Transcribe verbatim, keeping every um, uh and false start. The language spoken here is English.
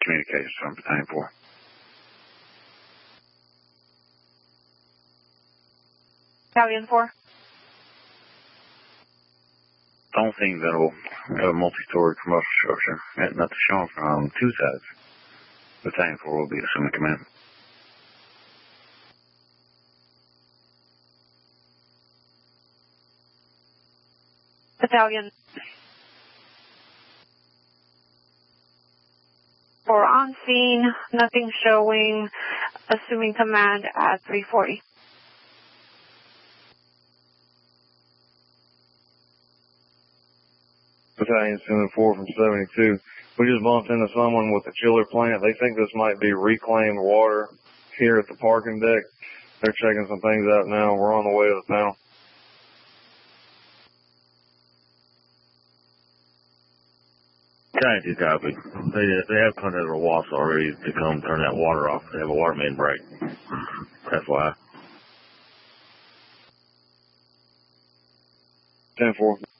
communications from Battalion four. Battalion four. Don't think that'll have a multi-story commercial structure. That's not shown from two sides. Battalion four will be assuming command. Battalion four on scene, nothing showing, assuming command at three forty. Battalion seven four from seventy-two. We just bumped into someone with a chiller plant. They think this might be reclaimed water here at the parking deck. They're checking some things out now. We're on the way to the panel. Battalion two copy. They, they have contacted our W A S already to come turn that water off. They have a water main break. That's why. ten four.